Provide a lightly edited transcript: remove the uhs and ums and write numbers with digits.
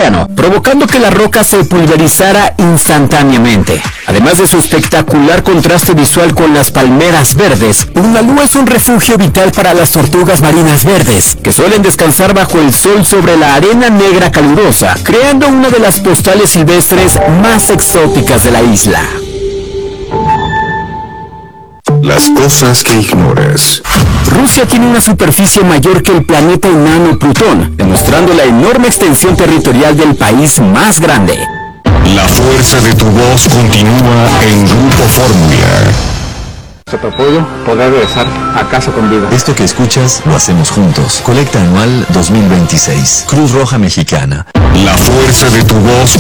océano, provocando que la roca se pulverizara instantáneamente. Además de su espectacular contraste visual con las palmeras verdes, Unalú es un refugio vital para las tortugas marinas verdes, que suelen descansar bajo el sol sobre la arena negra calurosa, creando una de las postales silvestres más exóticas de la isla. Las cosas que ignoras. Rusia tiene una superficie mayor que el planeta enano Plutón, demostrando la enorme extensión territorial del país más grande. La fuerza de tu voz continúa en Grupo Fórmula. Tu apoyo podrá regresar a casa con vida. Esto que escuchas lo hacemos juntos. Colecta anual 2026. Cruz Roja Mexicana. La fuerza de tu voz